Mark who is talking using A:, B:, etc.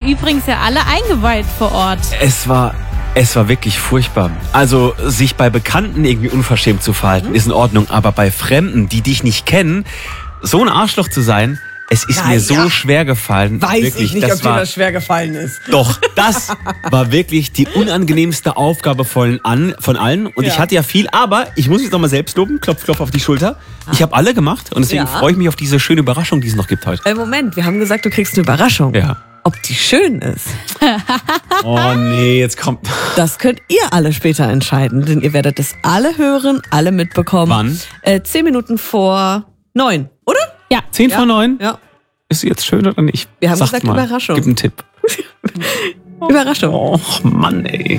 A: übrigens ja alle eingeweiht vor Ort.
B: Es war wirklich furchtbar. Also, sich bei Bekannten irgendwie unverschämt zu verhalten, ist in Ordnung. Aber bei Fremden, die dich nicht kennen, so ein Arschloch zu sein, es ist mir so schwer gefallen.
C: Weiß
B: wirklich,
C: ich nicht, ob dir das schwer gefallen ist.
B: Doch, das war wirklich die unangenehmste Aufgabe von allen. Und ich hatte ja viel, aber ich muss mich nochmal selbst loben. Klopf, klopf auf die Schulter. Ich habe alle gemacht und deswegen freue ich mich auf diese schöne Überraschung, die es noch gibt heute.
C: Moment, wir haben gesagt, du kriegst eine Überraschung.
B: Ja.
C: Ob die schön ist,
B: Oh nee, jetzt kommt...
C: das könnt ihr alle später entscheiden. Denn ihr werdet es alle hören, alle mitbekommen.
B: Wann?
C: 10 Minuten vor 9, oder?
A: Ja.
B: 10 vor 9?
C: Ja.
B: Ist sie jetzt schön oder nicht?
C: Wir haben
B: Sagt
C: gesagt
B: mal.
C: Überraschung.
B: Gib einen Tipp.
C: Überraschung.
B: Och Mann, ey.